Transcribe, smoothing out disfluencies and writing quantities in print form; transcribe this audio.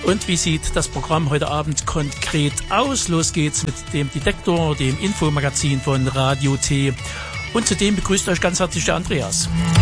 Und wie sieht das Programm heute Abend konkret aus? Los geht's mit dem Detektor, dem Infomagazin von Radio T. Und zudem begrüßt euch ganz herzlich der Andreas.